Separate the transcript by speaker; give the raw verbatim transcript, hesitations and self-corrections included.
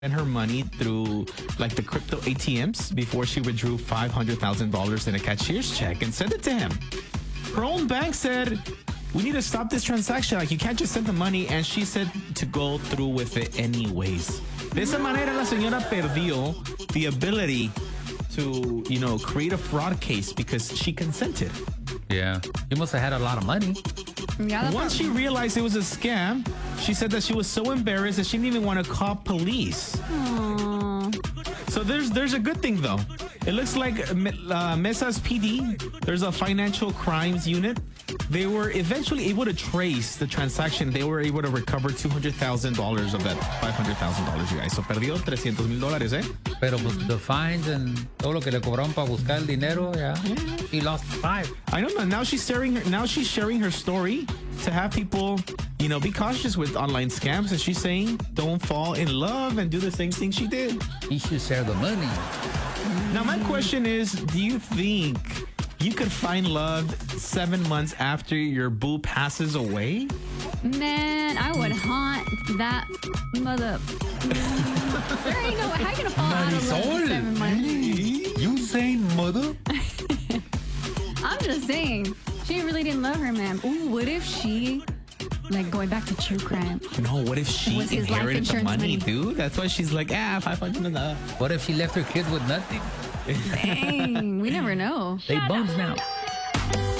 Speaker 1: and her money through like the crypto A T Ms before she withdrew five hundred thousand dollars in a cashier's check and sent it to him. Her own bank said, we need to stop this transaction. Like, you can't just send the money. And she said to go through with it anyways. De esa manera, la señora perdió the ability to, you know, create a fraud case because she consented.
Speaker 2: Yeah. You must have had a lot of money.
Speaker 3: Yeah,
Speaker 1: Once she realized it was a scam, she said that she was so embarrassed that she didn't even want to call police.
Speaker 3: Aww.
Speaker 1: So there's there's a good thing, though. It looks like uh, Mesa's P D, there's a financial crimes unit. They were eventually able to trace the transaction. They were able to recover two hundred thousand dollars of that five hundred thousand dollars, you guys. So perdió trescientos mil dólares, eh?
Speaker 2: Pero pues the fines and todo lo que le cobraron para buscar el dinero, yeah. He lost five.
Speaker 1: I don't know. Now she's sharing her, now she's sharing her story to have people, you know, be cautious with online scams. And she's saying, don't fall in love and do the same thing she did.
Speaker 2: He should share the money.
Speaker 1: Now, my question is, do you think you could find love seven months after your boo passes away?
Speaker 3: Man, I would haunt that mother. There ain't no way. How you gonna fall out of love in seven months?
Speaker 2: You saying mother?
Speaker 3: I'm just saying. She really didn't love her, man. Ooh, what if she, like, going back to true crime?
Speaker 1: No, what if she
Speaker 3: Was his life
Speaker 1: inherited the
Speaker 3: insurance
Speaker 1: money,
Speaker 3: money?
Speaker 1: dude? That's why she's like, ah, five hundred enough.
Speaker 2: What if she left her kids with nothing?
Speaker 3: Dang, we never know.
Speaker 2: They bums now.